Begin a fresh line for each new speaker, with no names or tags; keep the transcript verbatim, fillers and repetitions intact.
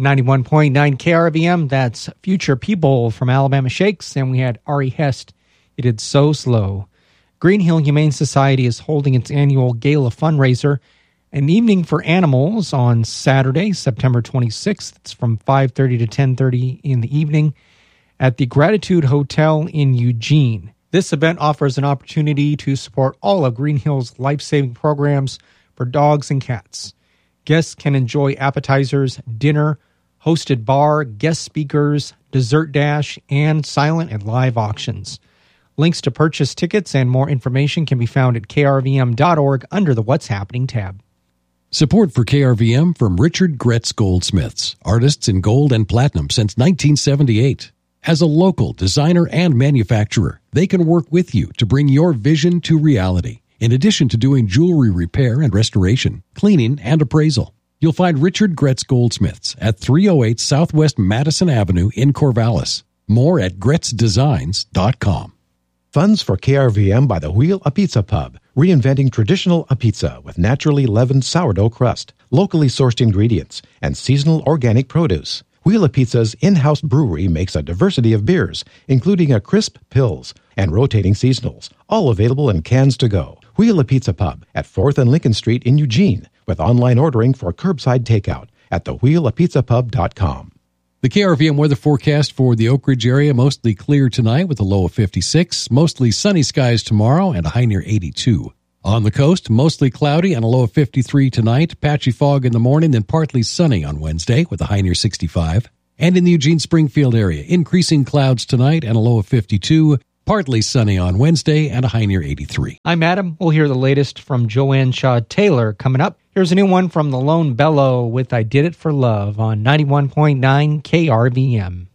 ninety-one point nine K R V M, that's Future People from Alabama Shakes, and we had Ari Hest, It Is So Slow. Green Hill Humane Society is holding its annual gala fundraiser, An Evening for Animals, on Saturday, September twenty-sixth. It's from five thirty to ten thirty in the evening at the Gratitude Hotel in Eugene. This event offers an opportunity to support all of Green Hill's life-saving programs for dogs and cats. Guests can enjoy appetizers, dinner, hosted bar, guest speakers, dessert dash, and silent and live auctions. Links to purchase tickets and more information can be found at K R V M dot org under the What's Happening tab.
Support for K R V M from Richard Gretz Goldsmiths, artists in gold and platinum since nineteen seventy-eight. As a local designer and manufacturer, they can work with you to bring your vision to reality. In addition to doing jewelry repair and restoration, cleaning, and appraisal, you'll find Richard Gretz Goldsmiths at three oh eight Southwest Madison Avenue in Corvallis. More at gretz designs dot com.
Funds for K R V M by the Wheel a Pizza Pub, reinventing traditional a pizza with naturally leavened sourdough crust, locally sourced ingredients, and seasonal organic produce. Wheel a Pizza's in-house brewery makes a diversity of beers, including a crisp Pils and rotating seasonals, all available in cans to go. Wheel a Pizza Pub at fourth and Lincoln Street in Eugene, with online ordering for curbside takeout at the wheel a pizza pub dot com.
The K R V M weather forecast for the Oak Ridge area, mostly clear tonight with a low of fifty-six, mostly sunny skies tomorrow and a high near eighty-two. On the coast, mostly cloudy and a low of fifty-three tonight, patchy fog in the morning, then partly sunny on Wednesday with a high near sixty-five. And in the Eugene-Springfield area, increasing clouds tonight and a low of fifty-two, partly sunny on Wednesday and a high near eighty-three.
I'm Adam. We'll hear the latest from Joanne Shaw Taylor coming up. Here's a new one from the Lone Bellow with I Did It for Love on ninety-one point nine K R V M.